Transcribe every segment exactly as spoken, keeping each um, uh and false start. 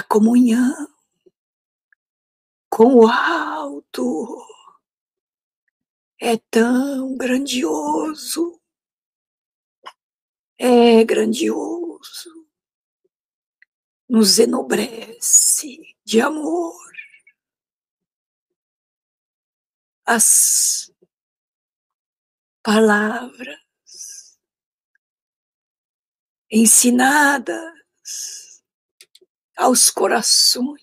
comunhão com o alto é tão grandioso, é grandioso, nos enobrece de amor. As palavras ensinadas aos corações,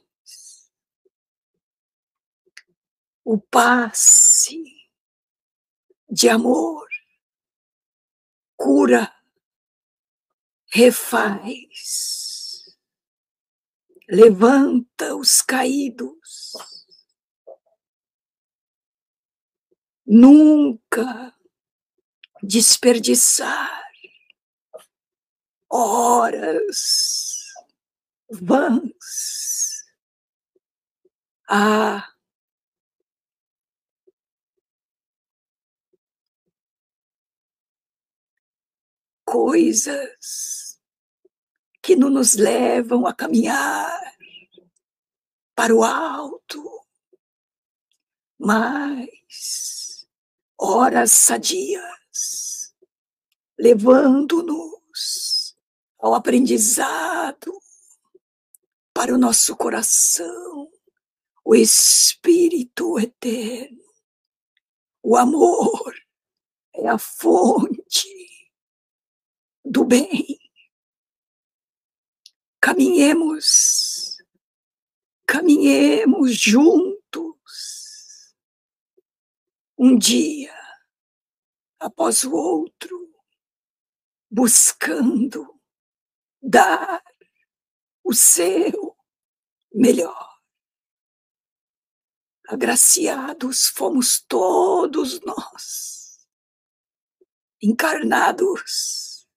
o passe de amor cura, refaz, levanta os caídos. Nunca desperdiçar horas vãs. Ah, coisas que não nos levam a caminhar para o alto, mas horas sadias, levando-nos ao aprendizado para o nosso coração, o Espírito eterno, o amor é a fonte do bem. Caminhemos, caminhemos juntos, um dia após o outro, buscando dar o seu melhor. Agraciados fomos todos nós, encarnados,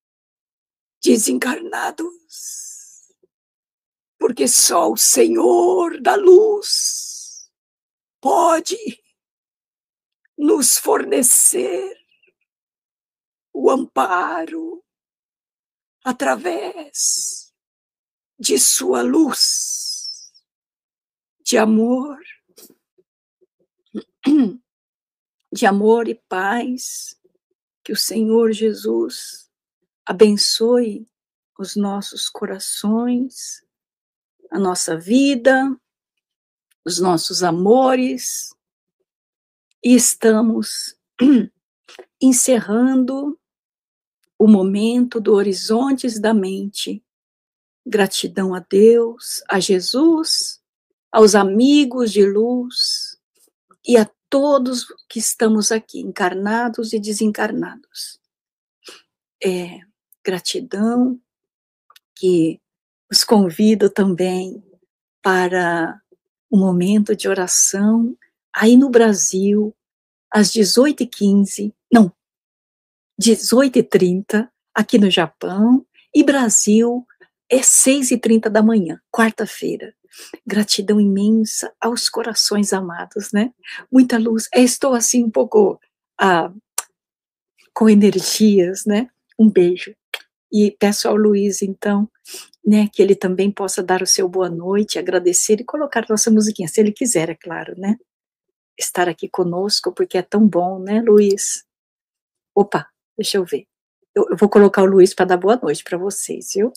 desencarnados, porque só o Senhor da luz pode nos fornecer o amparo através de sua luz de amor, de amor e paz. Que o Senhor Jesus abençoe os nossos corações, a nossa vida, os nossos amores. E estamos encerrando o momento do Horizontes da Mente. Gratidão a Deus, a Jesus, aos amigos de luz e a todos que estamos aqui, encarnados e desencarnados. É, gratidão, que os convido também para um momento de oração aí no Brasil, às dezoito e quinze, não, dezoito e trinta, aqui no Japão, e Brasil é seis e trinta da manhã, quarta-feira. Gratidão imensa aos corações amados, né? Muita luz. Eu estou assim um pouco ah, com energias, né? Um beijo. E peço ao Luiz, então, né, que ele também possa dar o seu boa noite, agradecer e colocar nossa musiquinha, se ele quiser, é claro, né? Estar aqui conosco, porque é tão bom, né, Luiz? Opa, deixa eu ver. Eu, eu vou colocar o Luiz para dar boa noite para vocês, viu?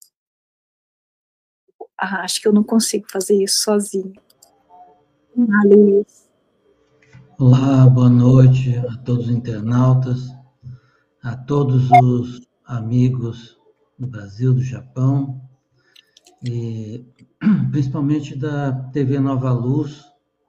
Ah, acho que eu não consigo fazer isso sozinho. Ah, Luiz. Olá, boa noite a todos os internautas, a todos os amigos do Brasil, do Japão, e principalmente da T V Nova Luz,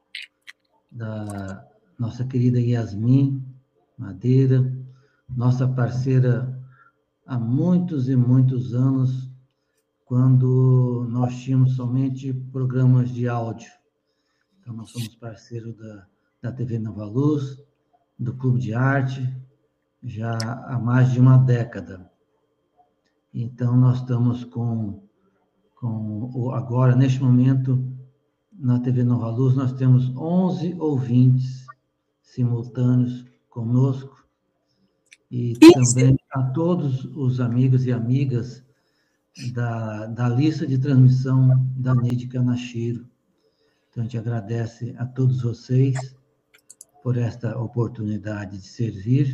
da nossa querida Yasmin Madeira, nossa parceira há muitos e muitos anos, quando nós tínhamos somente programas de áudio. Então, nós somos parceiros da, da T V Nova Luz, do Clube de Arte, já há mais de uma década. Então, nós estamos com, com agora, neste momento, na T V Nova Luz, nós temos onze ouvintes simultâneos conosco, e também a todos os amigos e amigas da, da lista de transmissão da Neide Kanashiro. Então, a gente agradece a todos vocês por esta oportunidade de servir.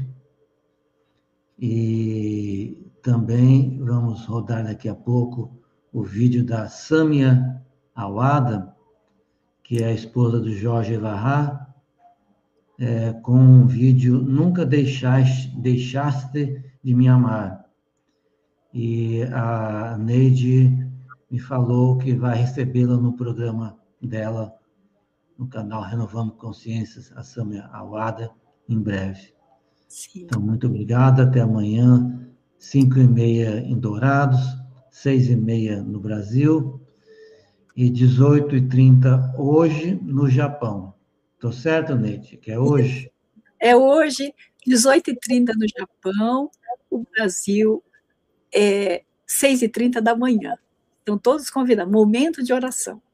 E também vamos rodar daqui a pouco o vídeo da Samia Awada, que é a esposa do Jorge Evarrá, é, com um vídeo Nunca Deixaste, Deixaste de Me Amar. E a Neide me falou que vai recebê-la no programa dela, no canal Renovando Consciências, a Samia Awada, em breve. Sim. Então, muito obrigado, até amanhã, cinco e meia em Dourados, seis e meia no Brasil e dezoito e trinta hoje no Japão. Estou certo, Neide, que é hoje? É hoje, dezoito e trinta no Japão, o Brasil é seis e trinta da manhã. Então, todos convidados, momento de oração.